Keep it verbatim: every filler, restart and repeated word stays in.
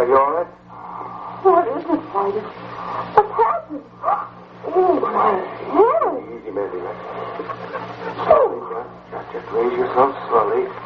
Are you all right? What is it, Friday? What's happened? Oh, my head. Easy, Mary. Slowly, just, just, just raise yourself slowly.